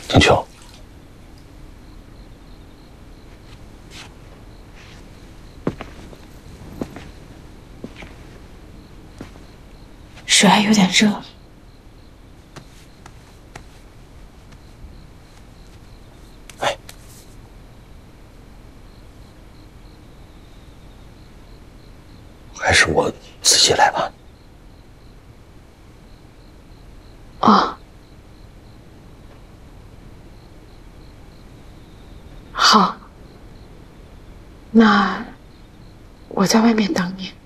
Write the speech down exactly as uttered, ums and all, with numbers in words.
景秋， 水还有点热。 哎，还是我自己来吧。 哦，好，那我在外面等你。